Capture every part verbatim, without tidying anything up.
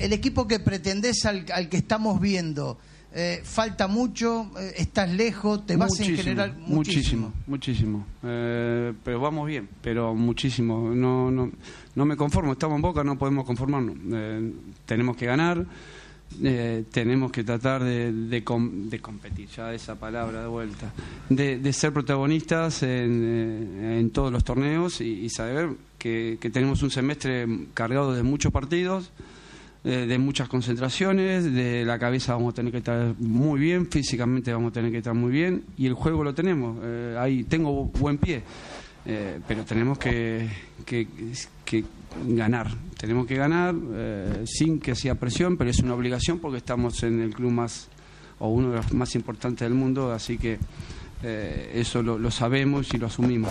el equipo que pretendés al, al que estamos viendo, eh, ¿falta mucho? Eh, ¿Estás lejos? ¿Te vas muchísimo, en general? Muchísimo, muchísimo. muchísimo. Eh, pero vamos bien, pero muchísimo. No, no, no me conformo. Estamos en Boca, no podemos conformarnos. Eh, tenemos que ganar. Eh, tenemos que tratar de, de, com de competir, ya esa palabra de vuelta, de, de ser protagonistas en, eh, en todos los torneos y, y saber que, que tenemos un semestre cargado de muchos partidos, eh, de muchas concentraciones, de la cabeza vamos a tener que estar muy bien, físicamente vamos a tener que estar muy bien y el juego lo tenemos, eh, ahí tengo buen pie. Eh, pero tenemos que, que, que ganar, tenemos que ganar eh, sin que sea presión, pero es una obligación porque estamos en el club más, o uno de los más importantes del mundo, así que eh, eso lo, lo sabemos y lo asumimos.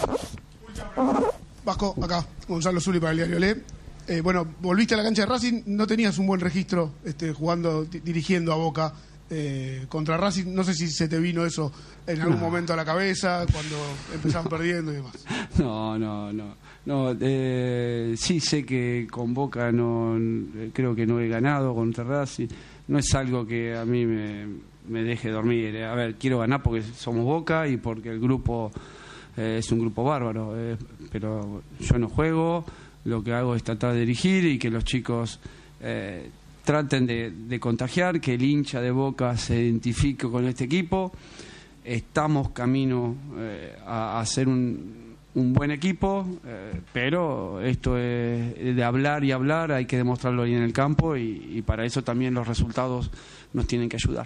Vasco, acá, Gonzalo Zuli para el diario Le. Eh, bueno, volviste a la cancha de Racing, no tenías un buen registro este, jugando, dirigiendo a Boca. Eh, contra Racing, no sé si se te vino eso en algún no. momento a la cabeza cuando empezaban perdiendo y demás. No, no, no, no eh, sí sé que con Boca no, creo que no he ganado contra Racing, no es algo que a mí me, me deje dormir. A ver, quiero ganar porque somos Boca y porque el grupo eh, es un grupo bárbaro, eh, pero yo no juego, lo que hago es tratar de dirigir y que los chicos eh, traten de, de contagiar, que el hincha de Boca se identifique con este equipo. Estamos camino eh, a, a hacer un, un buen equipo, eh, pero esto es de hablar y hablar, hay que demostrarlo ahí en el campo y, y para eso también los resultados nos tienen que ayudar.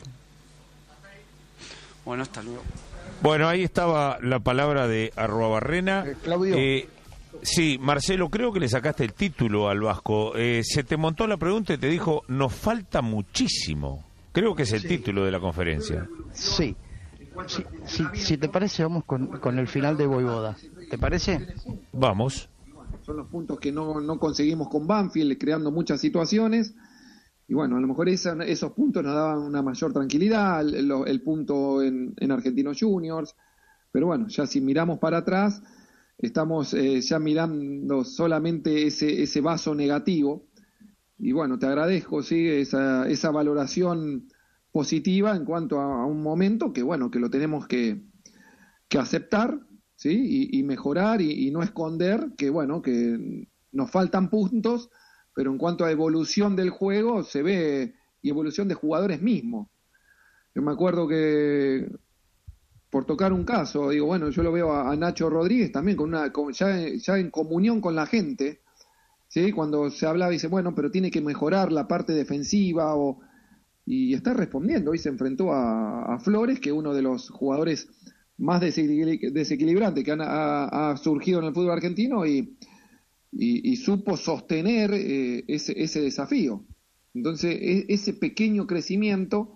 Bueno, hasta luego. Bueno, ahí estaba la palabra de Arruabarrena. Eh, Claudio. Eh, Sí, Marcelo, creo que le sacaste el título al Vasco. Eh, se te montó la pregunta y te dijo, nos falta muchísimo. Creo que es el sí. título de la conferencia. Sí. Si, si, si te parece, vamos con, con el final de Voivoda. ¿Te parece? Vamos. Son los puntos que no, no conseguimos con Banfield, creando muchas situaciones. Y bueno, a lo mejor esa, esos puntos nos daban una mayor tranquilidad, el, el punto en, en Argentinos Juniors. Pero bueno, ya si miramos para atrás... Estamos eh, ya mirando solamente ese ese vaso negativo y bueno, te agradezco sí esa esa valoración positiva en cuanto a, a un momento que bueno que lo tenemos que que aceptar sí y, y mejorar y, y no esconder que bueno que nos faltan puntos, pero en cuanto a evolución del juego se ve y evolución de jugadores mismos. Yo me acuerdo que por tocar un caso, digo, bueno, yo lo veo a, a Nacho Rodríguez también, con una con, ya, ya en comunión con la gente, ¿sí? Cuando se hablaba, dice, bueno, pero tiene que mejorar la parte defensiva, o y está respondiendo. Hoy se enfrentó a, a Flores, que es uno de los jugadores más desequil desequilibrantes que han, ha, ha surgido en el fútbol argentino, y, y, y supo sostener eh, ese, ese desafío. Entonces, e ese pequeño crecimiento...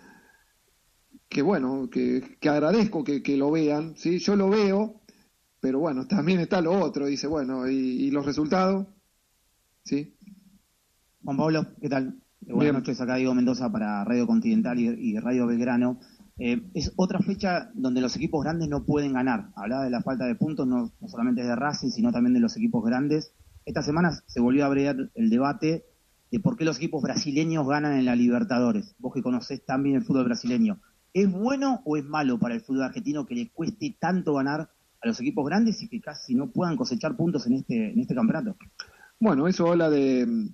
que bueno, que, que agradezco que, que lo vean, ¿sí? Yo lo veo, pero bueno, también está lo otro, dice, bueno, ¿y, y los resultados? ¿Sí? Juan Pablo, ¿qué tal? Buenas Bien. noches, acá Diego Mendoza para Radio Continental y, y Radio Belgrano. Eh, es otra fecha donde los equipos grandes no pueden ganar. Hablaba de la falta de puntos, no, no solamente de Racing, sino también de los equipos grandes. Esta semana se volvió a abrir el debate de por qué los equipos brasileños ganan en la Libertadores. Vos que conocés también el fútbol brasileño. ¿Es bueno o es malo para el fútbol argentino que le cueste tanto ganar a los equipos grandes y que casi no puedan cosechar puntos en este en este campeonato? Bueno, eso habla de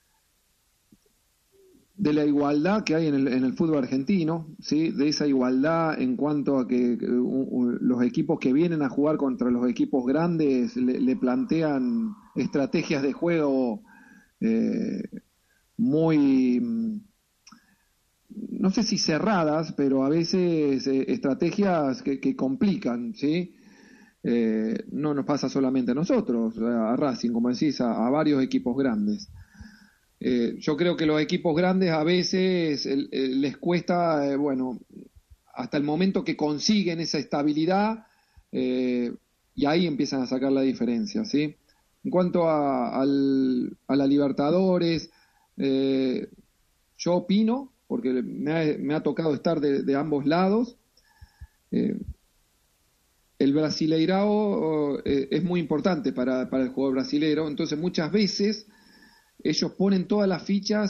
de la igualdad que hay en el, en el fútbol argentino, ¿sí? De esa igualdad en cuanto a que uh, uh, los equipos que vienen a jugar contra los equipos grandes le, le plantean estrategias de juego eh, muy... no sé si cerradas, pero a veces eh, estrategias que, que complican, ¿sí? Eh, no nos pasa solamente a nosotros, a Racing, como decís, a, a varios equipos grandes. Eh, yo creo que los equipos grandes a veces eh, eh, les cuesta, eh, bueno, hasta el momento que consiguen esa estabilidad, eh, y ahí empiezan a sacar la diferencia, ¿sí? En cuanto a, al, a la Libertadores, eh, yo opino, porque me ha, me ha tocado estar de, de ambos lados. Eh, el Brasileirao eh, es muy importante para, para el jugador brasilero, entonces muchas veces ellos ponen todas las fichas